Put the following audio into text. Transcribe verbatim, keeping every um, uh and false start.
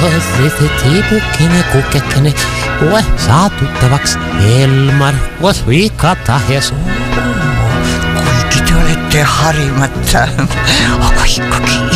see tiibukene, kukekene, kohe saa tuttavaks Elmar, koos viikata ja suu. Kuigi te olete harimata, aga ikkagi